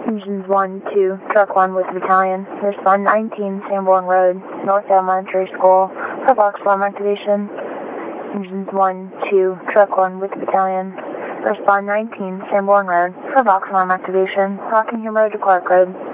Engines 1, 2, Truck 1 with Battalion. Respond 19, Sanborn Road, North Elementary School, for box alarm activation. Engines 1, 2, Truck 1 with Battalion. Respond 19, Sanborn Road, for box alarm activation. Rockingham Road to Clark Road.